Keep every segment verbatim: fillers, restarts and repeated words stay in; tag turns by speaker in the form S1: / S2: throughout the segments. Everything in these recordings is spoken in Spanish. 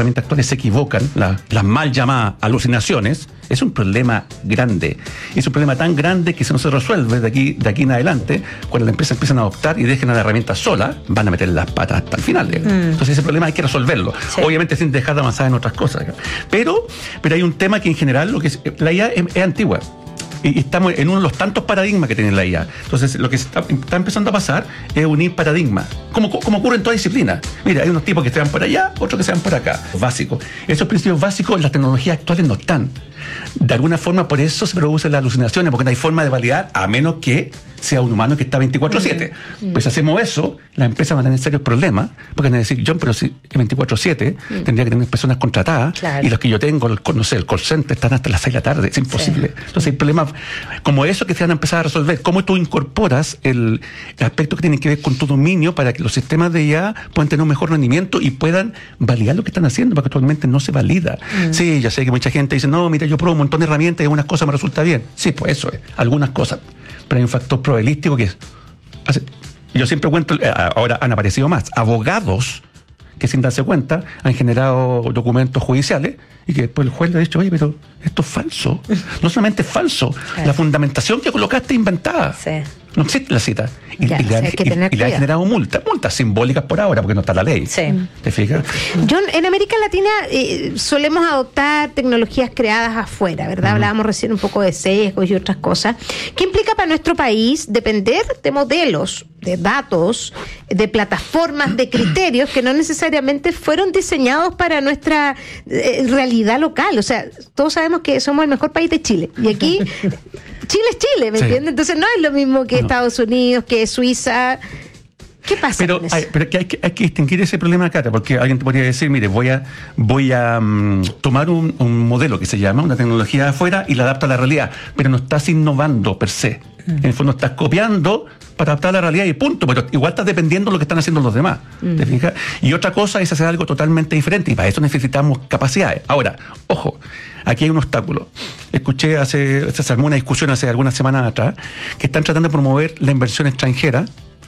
S1: herramientas actuales se equivocan, la, las mal llamadas alucinaciones, es un problema grande. Es un problema tan grande que si no se resuelve de aquí, de aquí en adelante, cuando las empresas empiezan a adoptar y dejen a la herramienta sola, van a meter las patas hasta el final. Mm. Entonces ese problema hay que resolverlo. Sí. Obviamente sin dejar de avanzar en otras cosas. Pero, pero hay un tema que en general, lo que es, la I A es, es antigua. Y estamos en uno de los tantos paradigmas que tiene la I A. Entonces, lo que está, está empezando a pasar es unir paradigmas, como, como ocurre en toda disciplina. Mira, hay unos tipos que se van por allá, otros que se van por acá. Básico. Esos principios básicos en las tecnologías actuales no están. De alguna forma, por eso se producen las alucinaciones, porque no hay forma de validar, a menos que sea un humano que está veinticuatro siete. Mm. Pues si hacemos eso, las empresas van a tener serios problemas, porque van a decir, John, pero si veinticuatro siete mm. tendría que tener personas contratadas, claro. Y los que yo tengo, el, no sé, el call center, están hasta las seis de la tarde, es imposible. Sí. Entonces hay problemas como eso que se van a empezar a resolver. ¿Cómo tú incorporas el, el aspecto que tiene que ver con tu dominio para que los sistemas de I A puedan tener un mejor rendimiento y puedan validar lo que están haciendo, porque actualmente no se valida? Mm. Sí, ya sé que mucha gente dice, no, mira, yo pruebo un montón de herramientas y algunas cosas me resulta bien. Sí, pues eso es, algunas cosas. Pero hay un factor probabilístico que es... Yo siempre cuento, ahora han aparecido más, abogados que sin darse cuenta han generado documentos judiciales y que después el juez le ha dicho, oye, pero esto es falso. No solamente es falso, sí. La fundamentación que colocaste es inventada. Sí. No existe la cita. Y, ya, y, le, hay que y, y le ha generado multas, multas simbólicas por ahora, porque no está la ley.
S2: Sí.
S1: ¿Te fijas?
S2: John, en América Latina eh, solemos adoptar tecnologías creadas afuera, ¿verdad? Uh-huh. Hablábamos recién un poco de sesgos y otras cosas. ¿Qué implica para nuestro país depender de modelos, de datos, de plataformas, de criterios que no necesariamente fueron diseñados para nuestra eh, realidad local? O sea, todos sabemos que somos el mejor país de Chile. Y aquí... Chile es Chile, ¿me sí. entiendes? Entonces no es lo mismo que no. Estados Unidos, que Suiza. ¿Qué pasa
S1: pero
S2: con eso?
S1: Hay, pero que hay, que hay que distinguir ese problema, Cata, porque alguien te podría decir, mire, voy a voy a um, tomar un, un modelo que se llama, una tecnología de afuera y la adapto a la realidad, pero no estás innovando per se. Mm. En el fondo estás copiando para adaptar a la realidad y punto, pero igual estás dependiendo de lo que están haciendo los demás. Mm. ¿Te fijas? Y otra cosa es hacer algo totalmente diferente y para eso necesitamos capacidades. Ahora, ojo, aquí hay un obstáculo. Escuché hace, se armó una discusión hace algunas semanas atrás que están tratando de promover la inversión extranjera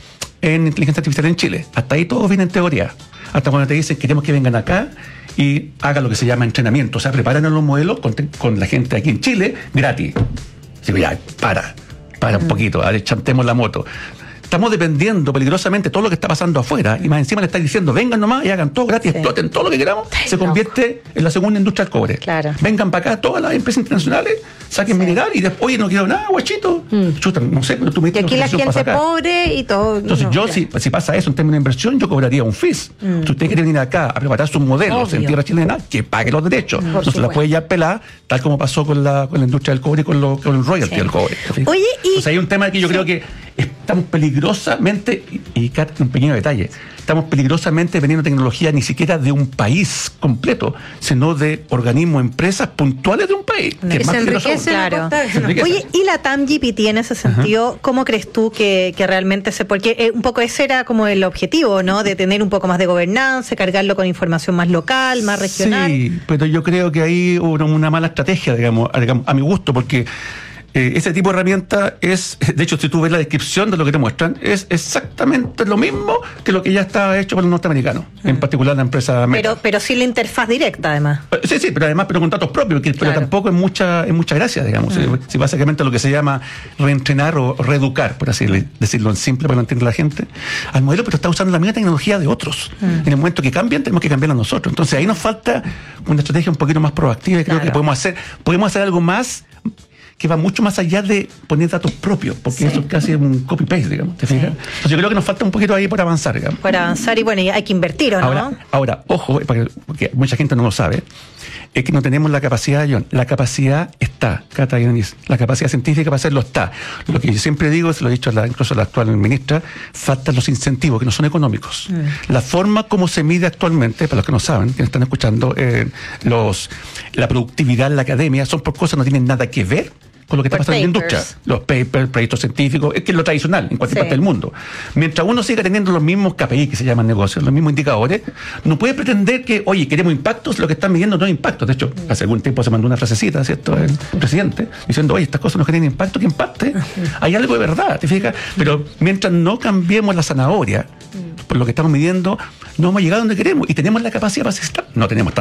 S1: en inteligencia artificial en Chile. Hasta ahí todo viene en teoría. Hasta cuando te dicen queremos que vengan acá y hagan lo que se llama entrenamiento. O sea, preparan los modelos con, con la gente aquí en Chile gratis. Digo, ya, para, para un poquito, chantemos la moto. Estamos dependiendo peligrosamente de todo lo que está pasando afuera y más encima le están diciendo vengan nomás y hagan todo gratis, sí. Exploten todo lo que queramos. Ay, se convierte loco. En la segunda industria del cobre. Claro. Vengan para acá todas las empresas internacionales, saquen sí. Mineral y después, oye, no quiero nada, guachito. Mm. Chuta, no sé, pero tú me
S2: dices. Y aquí la gente pobre y todo.
S1: Entonces, no, yo, si, si pasa eso en términos de inversión, yo cobraría un fees. Mm. Si usted quiere venir acá a preparar sus modelos Obvio. En tierra chilena, que pague los derechos. Mm. No se la puede ya pelar, tal como pasó con la, con la industria del cobre y con, lo, con el royalty sí. del cobre.
S2: Oye, y.
S1: Entonces, hay un tema que yo sí. creo que estamos peligrosamente, y, y un pequeño detalle, estamos peligrosamente vendiendo tecnología ni siquiera de un país completo, sino de organismos, empresas puntuales de un país.
S2: Que que se enriquece, claro. Se enriquece. Oye, y la TAM G P T en ese sentido, uh-huh. ¿cómo crees tú que, que realmente se...? Porque eh, un poco ese era como el objetivo, ¿no? De tener un poco más de gobernanza, cargarlo con información más local, más regional.
S1: Sí, pero yo creo que ahí hubo una mala estrategia, digamos, digamos a mi gusto, porque... Eh, ese tipo de herramienta es, de hecho, si tú ves la descripción de lo que te muestran, es exactamente lo mismo que lo que ya está hecho por los norteamericanos, mm. en particular la empresa Meta.
S2: Pero, pero sí la interfaz directa, además.
S1: Sí, sí, pero además pero con datos propios, que, claro. Pero tampoco es mucha, es mucha gracia, digamos. Mm. Si, si básicamente lo que se llama reentrenar o reeducar, por así decirlo en simple para que lo entienda la gente, al modelo, pero está usando la misma tecnología de otros. Mm. En el momento que cambian, tenemos que cambiarla nosotros. Entonces ahí nos falta una estrategia un poquito más proactiva y creo claro. que podemos hacer, podemos hacer algo más que va mucho más allá de poner datos propios, porque sí. eso es casi un copy-paste, digamos, ¿te fijas? Sí. Entonces yo creo que nos falta un poquito ahí por avanzar, digamos.
S2: Por avanzar y bueno, y hay que invertir, ¿o no?
S1: Ahora, ahora ojo, porque, porque mucha gente no lo sabe, es que no tenemos la capacidad, John, la capacidad está, Cata y Denise, la capacidad científica para hacerlo está. Lo que yo siempre digo, se lo he dicho a la, incluso a la actual ministra, faltan los incentivos, que no son económicos. Mm. La forma como se mide actualmente, para los que no saben, que están escuchando, eh, los la productividad en la academia, son por cosas que no tienen nada que ver con lo que está pasando en la industria, los papers, proyectos científicos, es que es lo tradicional en cualquier sí. parte del mundo. Mientras uno siga teniendo los mismos K P I que se llaman negocios, los mismos indicadores, no puede pretender que, oye, queremos impactos, lo que están midiendo no es impacto. De hecho, hace algún tiempo se mandó una frasecita, ¿cierto?, el presidente, diciendo, oye, estas cosas no generan impacto, ¿qué impacte? Hay algo de verdad, ¿te fijas? Pero mientras no cambiemos la zanahoria, por lo que estamos midiendo, no vamos a llegar a donde queremos y tenemos la capacidad para hacer, no tenemos